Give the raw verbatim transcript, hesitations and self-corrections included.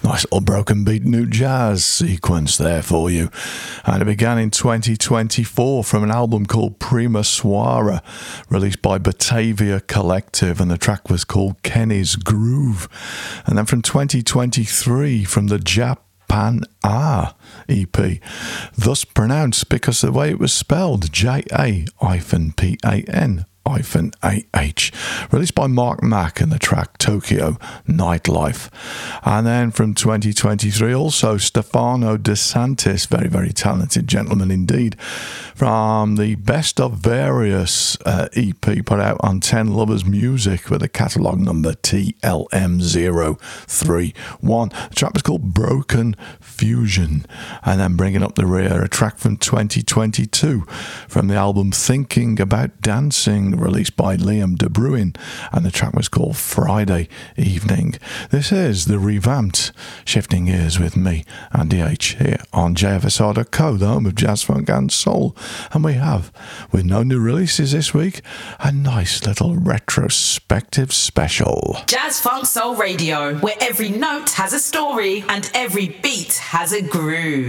Nice little broken beat new jazz sequence there for you. And it began in twenty twenty-four from an album called Prima Suara, released by Batavia Collective, and the track was called Kenny's Groove. And then from twenty twenty-three from the Japan Ah E P, thus pronounced because the way it was spelled, J A P A N hyphen A H, released by Mark Mack, and the track Tokyo Nightlife. And then from twenty twenty-three also Stefano De Santis, very very talented gentleman indeed, from the Best of Various uh, E P put out on Ten Lovers Music with a catalogue number T L M zero three one. The track was called Broken Fusion. And then bringing up the rear, a track from twenty twenty-two from the album Thinking About Dancing, released by Liam De Bruin, and the track was called Friday Evening. This is the revamped Shifting Gears with me, Andy H, here on J F S R dot co, the home of jazz, funk and soul. And we have, with no new releases this week, a nice little retrospective special. Jazz Funk Soul Radio, where every note has a story and every beat has a groove.